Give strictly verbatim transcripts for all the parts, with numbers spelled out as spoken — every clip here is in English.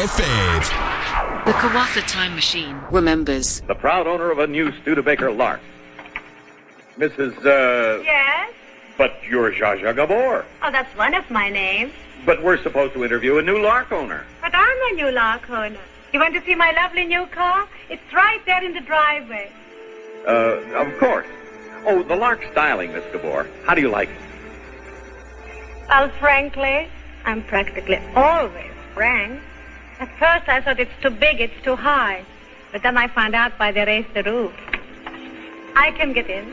your fave. The Kawatha Time Machine remembers. The proud owner of a new Studebaker Lark. Missus Uh... Yes? But you're Zsa Zsa Gabor. Oh, that's one of my names. But we're supposed to interview a new Lark owner. But I'm a new Lark owner. You want to see my lovely new car? It's right there in the driveway. Uh, of course. Oh, the Lark styling, Miss Gabor. How do you like it? Well, frankly, I'm practically always frank. At first I thought it's too big, it's too high. But then I found out why they raised the roof. I can get in.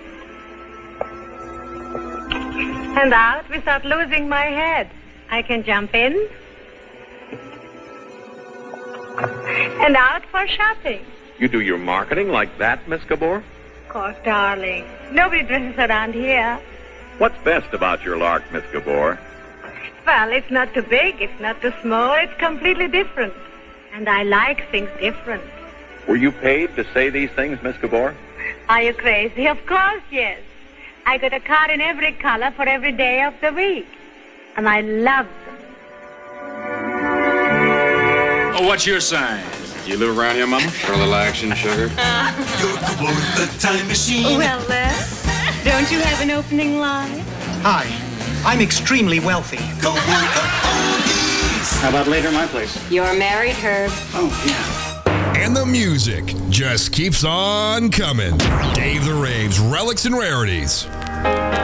And out without losing my head. I can jump in. And out for shopping. You do your marketing like that, Miss Gabor? Of course, darling. Nobody dresses around here. What's best about your Lark, Miss Gabor? Well, it's not too big, it's not too small, it's completely different. And I like things different. Were you paid to say these things, Miss Gabor? Are you crazy? Of course, yes. I got a car in every color for every day of the week. And I love them. Oh, what's your sign? You live around here, Mama? For a little action, sugar? Your Kawatha Time Machine. Well, uh, don't you have an opening line? Hi, I'm extremely wealthy. Kawatha Oldies. How about later at my place? You're married, Herb. Oh, yeah. And the music just keeps on coming. Dave the Raves, Relics and Rarities.